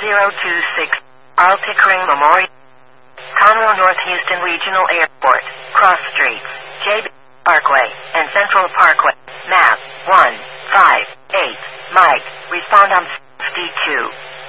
1026. Earl Pickering Memorial. Conroe North Houston Regional Airport. Cross Streets. JB Parkway and Central Parkway. Map 158. Mike. Respond on 52.